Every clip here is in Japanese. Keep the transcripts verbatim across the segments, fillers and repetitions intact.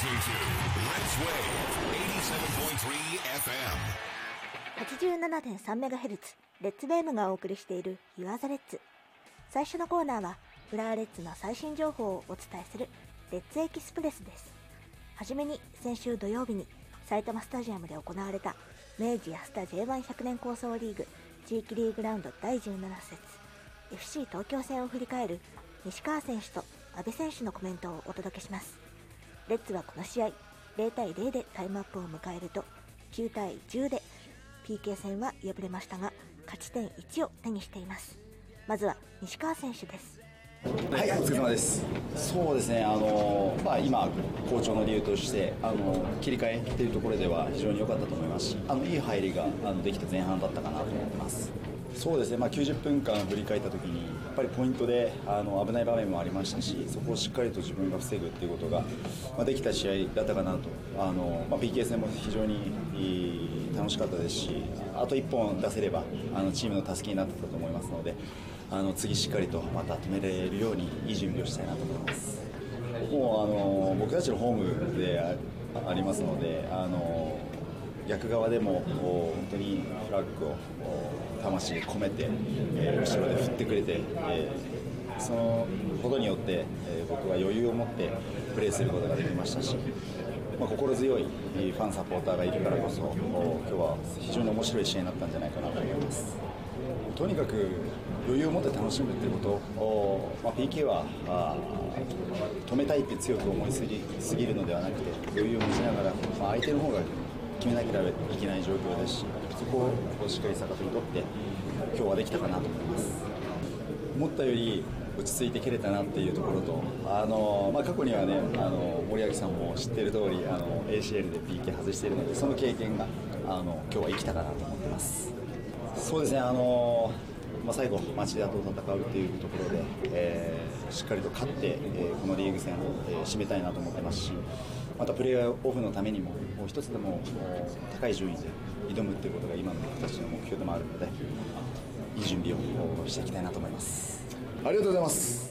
はちじゅうななてんさんメガヘルツ レッツベームがお送りしている Your the Reds。 最初のコーナーは浦和レッズの最新情報をお伝えするレッツエキスプレスです。はじめに先週土曜日に埼玉スタジアムで行われた明治安田 ジェイワンひゃく 年構想リーグ地域リーグラウンドだいじゅうなな節 エフシー 東京戦を振り返る西川選手と阿部選手のコメントをお届けします。レッズはこの試合ゼロたいゼロでタイムアップを迎えるときゅうたいじゅうで ピーケー 戦は敗れましたが勝ち点いちを手にしています。まずは西川選手です。 はい、お疲れ様です。そうですね、あのまあ、今、好調の理由としてあの切り替えというところでは非常に良かったと思いますし、あのいい入りがあのできた前半だったかなと思ってます。そうですね、まあ、きゅうじゅっぷんかん振り返ったときにやっぱりポイントであの危ない場面もありましたし、そこをしっかりと自分が防ぐということが、まあ、できた試合だったかなと。あの、まあ、ピーケー 戦も非常に楽しかったですし、あといっぽん出せればあのチームの助けになってたと思いますので、あの次しっかりとまた止められるようにいい準備をしたいなと思います。もうあの僕たちのホームで あ, ありますので、あの逆側でも本当にフラッグを魂込めて、えー、後ろで振ってくれて、えー、そのことによって、えー、僕は余裕を持ってプレーすることができましたし、まあ、心強いファンサポーターがいるからこそ今日は非常に面白い試合になったんじゃないかなと思います。とにかく余裕を持って楽しむということを、まあ、ピーケー はあ止めたいって強く思いすぎ、すぎるのではなくて余裕を持ちながら、まあ、相手の方が決めなければいけない状況ですし、そこをしっかり坂戸にとって今日はできたかなと思います。思ったより落ち着いて蹴れたなっていうところと、あの、まあ、過去にはね、あの森脇さんも知っている通りあの エーシーエル で ピーケー 外しているので、その経験があの今日は生きたかなと思ってます。そうですね、あのまあ、最後町田と戦うというところで、えー、しっかりと勝って、えー、このリーグ戦を、えー、締めたいなと思ってますし、またプレーオフのためにももう一つでも高い順位で挑むということが今の僕たちの目標でもあるので、いい準備をしていきたいなと思います。ありがとうございます。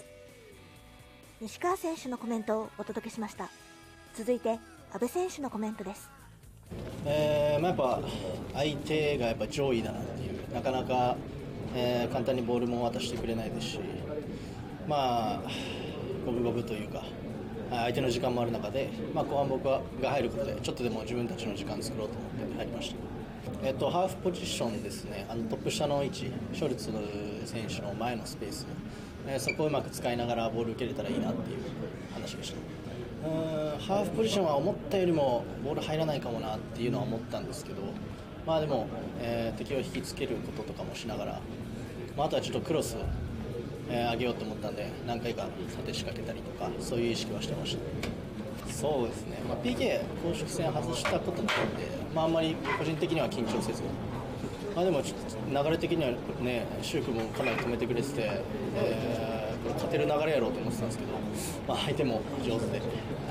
西川選手のコメントをお届けしました。続いて阿部選手のコメントです。 えーまあ、やっぱ相手がやっぱ上位だなっていう、なかなか、えー、簡単にボールも渡してくれないですし、まあ五分五分というか相手の時間もある中で、まあ、後半僕が入ることでちょっとでも自分たちの時間作ろうと思って入りました。えっと、ハーフポジションですね、あのトップ下の位置、ショルツ選手の前のスペース、えー、そこをうまく使いながらボール受けれたらいいなっていう話でした。うーんハーフポジションは思ったよりもボール入らないかもなっていうのは思ったんですけど、まあでも、えー、敵を引きつけることとかもしながら、まあ、あとはちょっとクロス、えー、上げようと思ったんで何回か縦仕掛けたりとかそういう意識はしてました。そうですね、まあ、ピーケー 公式戦外したことなので、まあ、あんまり個人的には緊張せず、まあ、でもちょっと流れ的にはね、シュークもかなり止めてくれてて、えー、勝てる流れやろうと思ってたんですけど、まあ、相手も上手で、